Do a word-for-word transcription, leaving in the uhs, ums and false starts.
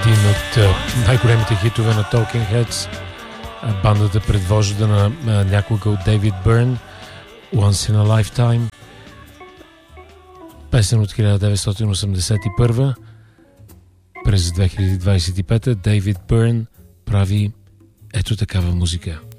един от най-големите хитове на Talking Heads, бандата предвождана някога от Дейвид Бърн, Once in a Lifetime, песен от хиляда деветстотин осемдесет и първа. През две хиляди двадесет и пета Дейвид Бърн прави ето такава музика.